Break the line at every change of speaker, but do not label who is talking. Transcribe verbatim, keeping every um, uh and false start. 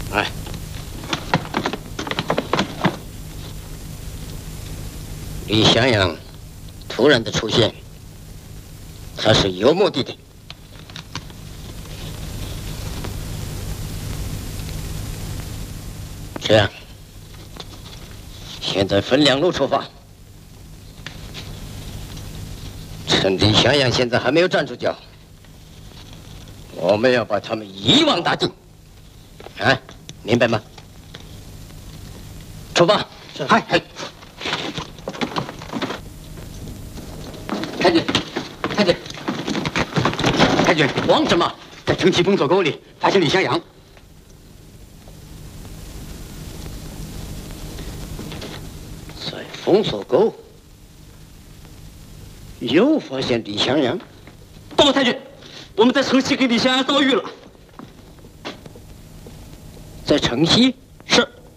哎，李襄阳突然的出现，他是有目的的。这样，现在分两路出发。 趁李襄阳现在还没有站住脚，我们要把他们一网打尽，啊，明白吗？出发！是。嗨嗨。太君，太君，太君，慌什么？在城西封锁沟里发现李襄阳。在封锁沟。 又发现李襄阳，
报太君，我们在城西跟李襄阳遭遇了。
在城西。